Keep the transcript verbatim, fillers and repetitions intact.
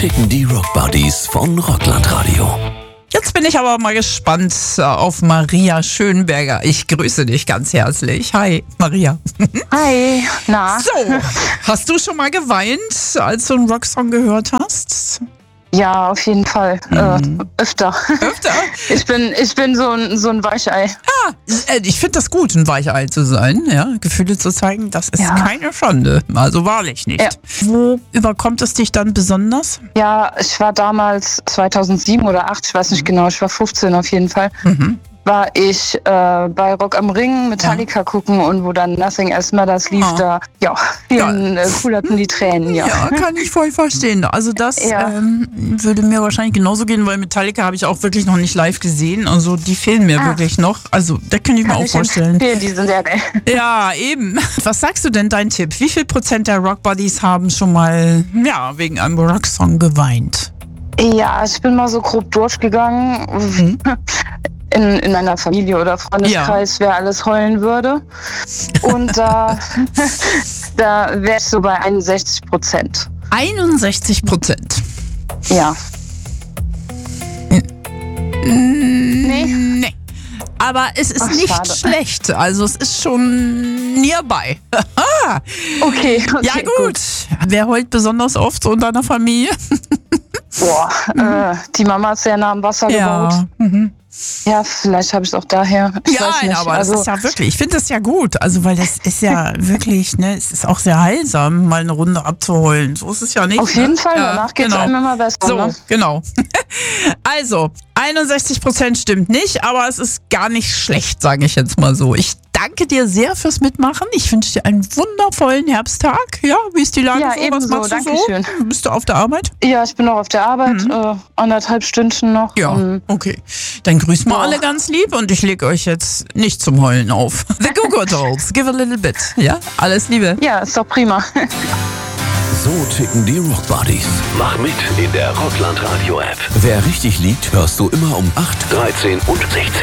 ticken die Rockbuddies von Rockland Radio. Jetzt bin ich aber mal gespannt auf Maria Schönberger. Ich grüße dich ganz herzlich. Hi, Maria. Hi, na? So, hast du schon mal geweint, als du einen Rocksong gehört hast? Ja, auf jeden Fall. Mhm. Äh, öfter. Öfter? Ich bin, ich bin so ein, so ein Weichei. Ah, ich finde das gut, ein Weichei zu sein. Ja? Gefühle zu zeigen, das ist ja keine Schande. Also wahrlich nicht. Ja. Wo überkommt es dich dann besonders? Ja, ich war damals zweitausendsieben oder acht, ich weiß nicht genau, ich war fünfzehn auf jeden Fall. Mhm. War ich äh, bei Rock am Ring Metallica ja. gucken und wo dann Nothing Else Matters lief, oh. da ja, vielen äh, kullerten die Tränen. Ja. ja, kann ich voll verstehen. Also das ja. ähm, würde mir wahrscheinlich genauso gehen, weil Metallica habe ich auch wirklich noch nicht live gesehen. Also die fehlen mir ah. wirklich noch. Also da kann ich mir kann auch ich vorstellen. Die sind sehr geil. Ja, eben. Was sagst du denn, dein Tipp? Wie viel Prozent der Rockbuddies haben schon mal ja, wegen einem Rocksong geweint? Ja, ich bin mal so grob durchgegangen. Mhm. In, in einer Familie oder Freundeskreis, ja. wer alles heulen würde. Und da, da wäre ich so bei einundsechzig Prozent. einundsechzig Prozent? Ja. Nee? Nee. Aber es ist Ach, nicht schade. schlecht. Also es ist schon nearby. okay, okay. Ja gut. gut. Wer heult besonders oft so in deiner Familie? Boah, mhm. äh, die Mama ist sehr nah am Wasser ja. gebaut. Mhm. Ja, vielleicht habe ich es auch daher. Ich ja, weiß nicht. aber also, das ist ja wirklich, ich finde das ja gut, also weil das ist ja wirklich, ne, es ist auch sehr heilsam, mal eine Runde abzuholen. So ist es ja nicht. Auf jeden ne? Fall, ja, danach geht es genau. einem immer besser. So, ne? genau. Also, einundsechzig Prozent stimmt nicht, aber es ist gar nicht schlecht, sage ich jetzt mal so. Ich danke dir sehr fürs Mitmachen. Ich wünsche dir einen wundervollen Herbsttag. Ja, wie ist die Lage ja, so? Ebenso. Was machst du Dankeschön. so? Bist du auf der Arbeit? Ja, ich bin noch auf der Arbeit. Mhm. Äh, anderthalb Stündchen noch. Ja, um, okay. Dann grüßen wir oh. alle ganz lieb und ich lege euch jetzt nicht zum Heulen auf. The Goo Goo Dolls, give a little bit. Ja, alles Liebe. Ja, ist doch prima. So ticken die Rockbuddies. Mach mit in der Rockland Radio App. Wer richtig liegt, hörst du immer um acht, dreizehn und sechzehn.